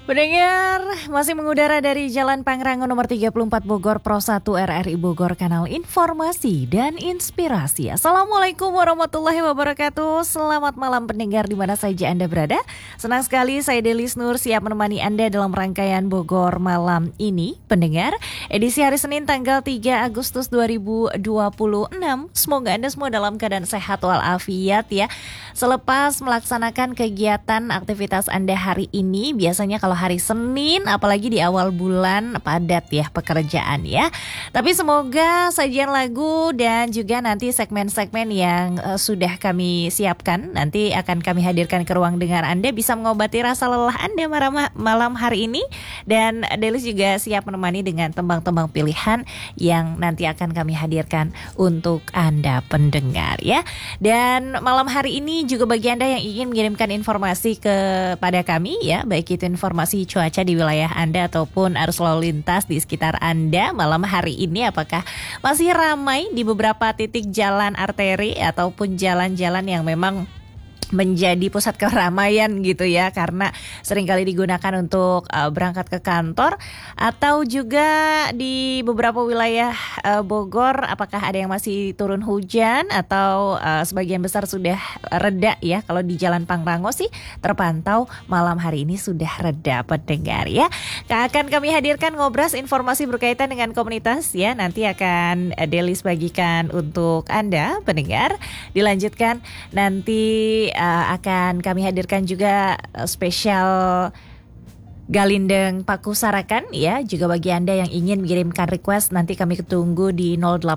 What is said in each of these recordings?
Pendengar, masih mengudara dari Jalan Pangrango nomor 34 Bogor, Pro 1 RRI Bogor, kanal informasi dan inspirasi. Assalamualaikum warahmatullahi wabarakatuh. Selamat malam pendengar di mana saja Anda berada. Senang sekali saya Delis Nur siap menemani Anda dalam rangkaian Bogor malam ini. Pendengar, edisi hari Senin tanggal 3 Agustus 2026. Semoga Anda semua dalam keadaan sehat walafiat ya. Selepas melaksanakan kegiatan aktivitas Anda hari ini, biasanya kalau hari Senin apalagi di awal bulan padat ya pekerjaan ya. Tapi semoga sajian lagu dan juga nanti segmen-segmen yang sudah kami siapkan nanti akan kami hadirkan ke ruang dengar Anda bisa mengobati rasa lelah Anda malam hari ini. Dan Delis juga siap menemani dengan tembang-tembang pilihan yang nanti akan kami hadirkan untuk Anda pendengar ya. Dan malam hari ini juga bagi Anda yang ingin mengirimkan informasi kepada kami ya, baik itu informasi cuaca di wilayah Anda ataupun arus lalu lintas di sekitar Anda malam hari ini, apakah masih ramai di beberapa titik jalan arteri ataupun jalan-jalan yang memang menjadi pusat keramaian gitu ya, karena seringkali digunakan untuk berangkat ke kantor, atau juga di beberapa wilayah Bogor apakah ada yang masih turun hujan atau sebagian besar sudah reda ya. Kalau di Jalan Pangrango sih terpantau malam hari ini sudah reda pendengar ya. Akan kami hadirkan ngobras informasi berkaitan dengan komunitas ya, nanti akan Delis bagikan untuk Anda pendengar. Dilanjutkan nanti akan kami hadirkan juga spesial Galindeng Paku Sarakan ya. Juga bagi Anda yang ingin mengirimkan request, nanti kami tunggu di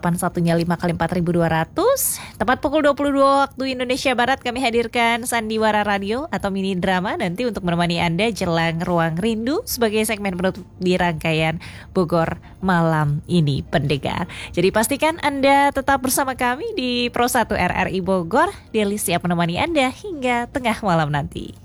0815 tepat pukul 22 waktu Indonesia Barat kami hadirkan Sandiwara Radio atau mini drama nanti untuk menemani Anda jelang Ruang Rindu sebagai segmen penutup di rangkaian Bogor malam ini pendengar. Jadi pastikan Anda tetap bersama kami di Pro 1 RRI Bogor. Delis siap menemani Anda hingga tengah malam nanti.